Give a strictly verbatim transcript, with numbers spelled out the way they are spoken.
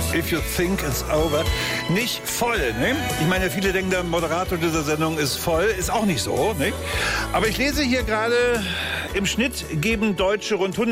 If You Think It's Over. Nicht voll, ne? Ich meine, viele denken, der Moderator dieser Sendung ist voll. Ist auch nicht so, ne? Aber ich lese hier gerade, im Schnitt geben Deutsche rund hundert